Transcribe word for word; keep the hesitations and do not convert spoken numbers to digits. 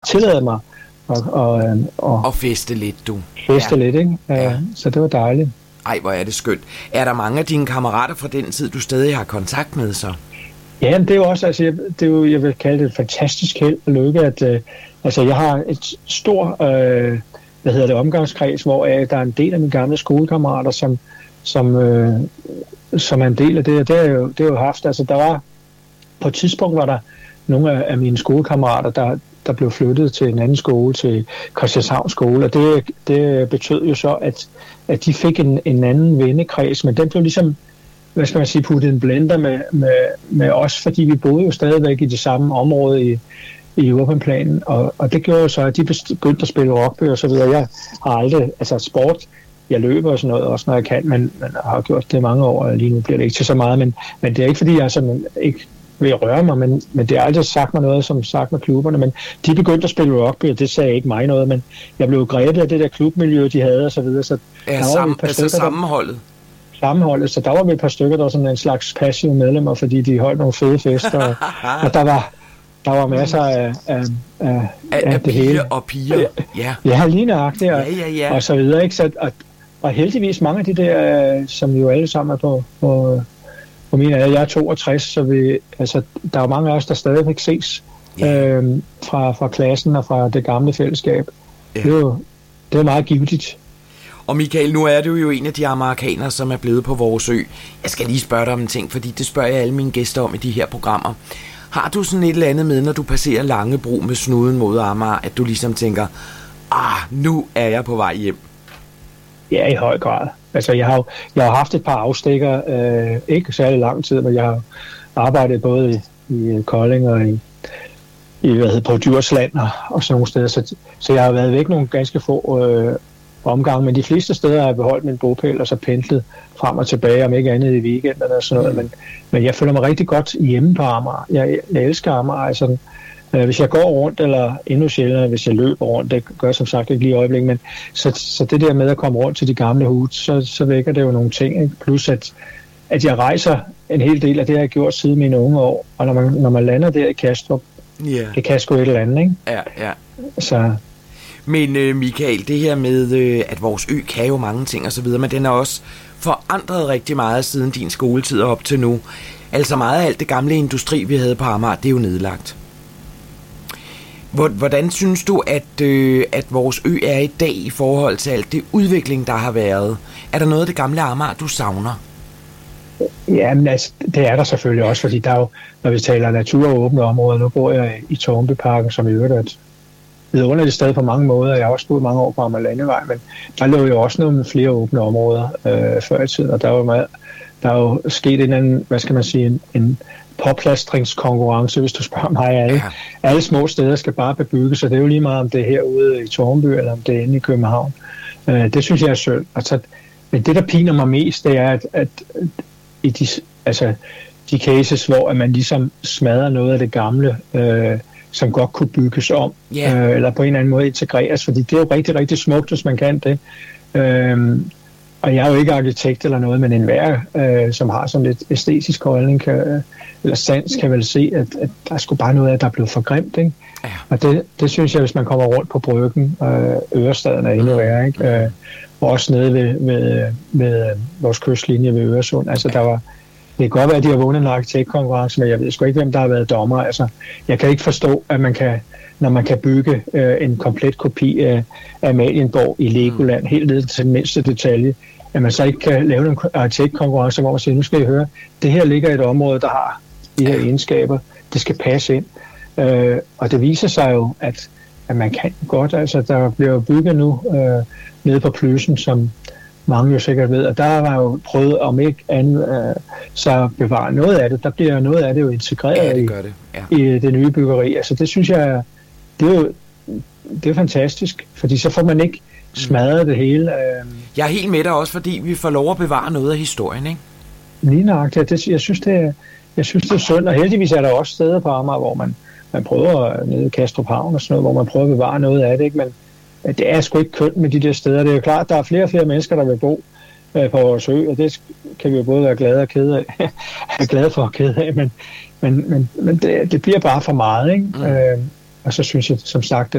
tillade mig at, og, og, og feste lidt, du. Feste ja. lidt, ikke? Ja. Så det var dejligt. Ej, hvor er det skønt. Er der mange af dine kammerater fra den tid, du stadig har kontakt med så? Ja, det er jo også, altså, det er jo, jeg vil kalde det et fantastisk held og lykke, at øh, altså, jeg har et stor, øh, hvad hedder det, omgangskreds, hvor øh, der er en del af mine gamle skolekammerater, som, som, øh, som er en del af det, og det har jeg jo, det har jeg jo haft. Altså, der var, på et tidspunkt var der nogle af, af mine skolekammerater, der, der blev flyttet til en anden skole, til Christianshavn skole, og det, det betød jo så, at, at de fik en, en anden vennekreds, men den blev ligesom, hvad skal man sige, puttet en blender med, med, med os, fordi vi boede jo stadigvæk i det samme område i, i Urbanplanen, og, og det gjorde jo så, at de begyndte at spille rugby og så videre. Jeg har aldrig, altså sport, jeg løber og sådan noget, også når jeg kan, men, men jeg har gjort det i mange år, og lige nu bliver det ikke til så meget, men, men det er ikke fordi, jeg sådan ikke vil røre mig, men, men det har aldrig sagt mig noget, som sagt med klubberne, men de begyndte at spille rugby, og det sagde ikke mig noget, men jeg blev grebet af det der klubmiljø, de havde og så videre, så ja, der sam, var et par altså stykker, sammenholdet. sammenholdet, så der var vi et par stykker, der var sådan en slags passive medlemmer, fordi de holdt nogle fede fester, og, og der var der var masser af, af, af, af, af det hele. og piger, ja. Ja, lige nøjagtigt, og, ja, ja, ja. og så videre, ikke? Så, og, og heldigvis mange af de der, som jo alle sammen er på, på, på min alder, jeg er toogtres, så vi, altså, der er jo mange af os, der stadigvæk ses ja. øhm, fra, fra klassen og fra det gamle fællesskab. Ja. Det er jo det er meget givetigt. Og Michael, nu er du jo en af de amerikanere, som er blevet på vores ø. Jeg skal lige spørge dig om en ting, fordi det spørger jeg alle mine gæster om i de her programmer. Har du sådan et eller andet med, når du passerer Langebro med snuden mod Amager, at du ligesom tænker, ah, nu er jeg på vej hjem? Ja, i høj grad. Altså, jeg har jo jeg har haft et par afstikker, øh, ikke særlig lang tid, men jeg har arbejdet både i, i Kolding og i, i hvad hedder, på Djursland og, og sådan nogle steder, så, så jeg har været væk nogle ganske få øh, omgange, men de fleste steder har jeg beholdt min bopæl og så pendlet frem og tilbage, om ikke andet i weekenderne og sådan noget, men, men jeg føler mig rigtig godt hjemme på Amager. Jeg, jeg elsker Amager, altså, øh, hvis jeg går rundt, eller endnu sjældnere, hvis jeg løber rundt, det gør jeg som sagt ikke lige i øjeblikket, men så, så det der med at komme rundt til de gamle huse, så, så vækker det jo nogle ting, ikke? Plus at, at jeg rejser en hel del af det, jeg har gjort siden mine unge år, og når man, når man lander der i Kastrup, yeah. det kan sgu et eller andet, ikke? Ja, ja. Så... Men øh, Michael, det her med, øh, at vores ø kan jo mange ting og så videre, men den er også forandret rigtig meget siden din skoletid op til nu. Altså meget af alt det gamle industri, vi havde på Amager, det er jo nedlagt. Hvordan synes du, at, øh, at vores ø er i dag i forhold til alt det udvikling, der har været? Er der noget af det gamle Amager, du savner? Ja, men altså, det er der selvfølgelig også, fordi der er jo, når vi taler natur og åbne områder, nu bor jeg i Tårnbyparken, som i øvrigt er et vidunderligt sted på mange måder. Jeg har også boet mange år på Amager Landevej, men der lå jo også nogle flere åbne områder øh, før i tiden, og der var meget, der er jo sket en anden, hvad skal man sige, en, en påplastringskonkurrence, hvis du spørger mig. Alle, ja. alle små steder skal bare bebygges, så det er jo lige meget, om det er herude i Tårnby, eller om det er inde i København. Øh, det synes jeg er synd. Altså, men det, der piner mig mest, det er, at, at i de, altså, de cases, hvor at man ligesom smadrer noget af det gamle, øh, som godt kunne bygges om, yeah. øh, eller på en eller anden måde integreres, fordi det er jo rigtig, rigtig smukt, hvis man kan det. Øhm, og jeg er jo ikke arkitekt eller noget, men enhver, øh, som har sådan lidt æstetisk holdning, kan, eller sans, kan vel se, at, at der er sgu bare noget af, der er blevet for grimt, ikke? Ja. Og det, det synes jeg, hvis man kommer rundt på Bryggen, øh, Ørestaden er endnu værre, ikke? Øh, og også nede ved, ved, ved vores kystlinje ved Øresund. Altså, der var, det kan godt være, at de har vundet en arkitektkonkurrence, men jeg ved sgu ikke, hvem der har været dommer. Altså, jeg kan ikke forstå, at man kan, når man kan bygge øh, en komplet kopi af, af Amalienborg i Legoland, helt ned til den mindste detalje, at man så ikke kan lave en arkitektkonkurrence, hvor man siger, nu skal I høre, det her ligger i et område, der har de her egenskaber, det skal passe ind. Øh, og det viser sig jo, at, at man kan godt, altså der bliver bygget nu øh, nede på Plysen, som mange jo sikkert ved, og der var jo prøvet, om ikke andet, øh, så bevare noget af det. Der bliver noget af det jo integreret ja, det gør det. Ja. I, i det nye byggeri. Altså det synes jeg, det er jo det er fantastisk, fordi så får man ikke smadret det hele. Øh. Jeg er helt med dig også, fordi vi får lov at bevare noget af historien, ikke? Lige nøjagtigt. Det, jeg synes, det er, jeg synes, det er synd, og heldigvis er der også steder på Amager, hvor man, man prøver nede i Kastrup Havn og sådan noget, hvor man prøver at bevare noget af det, ikke? Men det er sgu ikke kønt med de der steder. Det er jo klart, at der er flere og flere mennesker, der vil bo øh, på vores ø, og det kan vi jo både være glade og kede af. glade for og kede af, men, men, men, men det, det bliver bare for meget, ikke? Mm. Øh, og så synes jeg, som sagt,